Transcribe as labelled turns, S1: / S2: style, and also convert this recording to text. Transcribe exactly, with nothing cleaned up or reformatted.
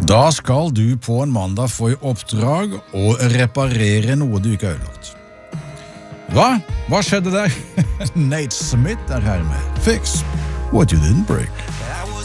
S1: Da skal du på en mandag få i oppdrag å reparere noe du ikke har ødelagt. Hva? Hva skjedde der? Nate Smith er her med Fix What You Didn't Break.